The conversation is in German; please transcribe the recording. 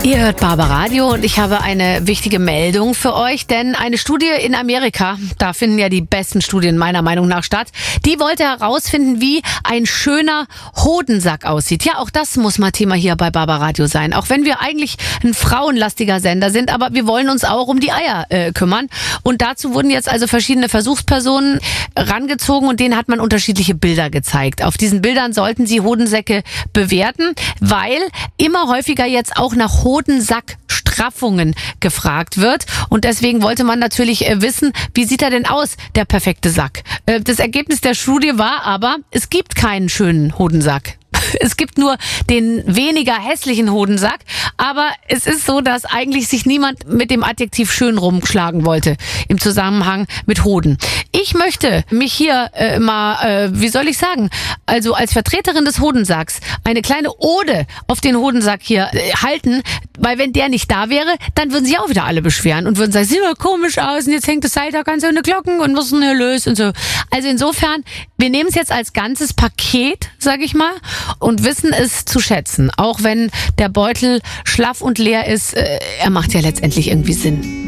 Ihr hört Barbaradio und ich habe eine wichtige Meldung für euch, denn eine Studie in Amerika, da finden ja die besten Studien meiner Meinung nach statt, die wollte herausfinden, wie ein schöner Hodensack aussieht. Ja, auch das muss mal Thema hier bei Barbaradio sein, auch wenn wir eigentlich ein frauenlastiger Sender sind, aber wir wollen uns auch um die Eier kümmern. Und dazu wurden jetzt also verschiedene Versuchspersonen rangezogen und denen hat man unterschiedliche Bilder gezeigt. Auf diesen Bildern sollten sie Hodensäcke bewerten, weil immer häufiger jetzt auch nach Hodensackstraffungen gefragt wird. Und deswegen wollte man natürlich wissen, wie sieht er denn aus, der perfekte Sack? Das Ergebnis der Studie war aber, es gibt keinen schönen Hodensack. Es gibt nur den weniger hässlichen Hodensack, aber es ist so, dass eigentlich sich niemand mit dem Adjektiv schön rumschlagen wollte im Zusammenhang mit Hoden. Ich möchte mich hier wie soll ich sagen, also als Vertreterin des Hodensacks eine kleine Ode auf den Hodensack hier halten, weil wenn der nicht da wäre, dann würden sich auch wieder alle beschweren und würden sagen, sieht doch komisch aus und jetzt hängt das Seil da ganz so eine Glocken und was ist denn hier los und so. Also insofern, wir nehmen es jetzt als ganzes Paket, sage ich mal, und wissen es zu schätzen. Auch wenn der Beutel schlaff und leer ist, er macht ja letztendlich irgendwie Sinn.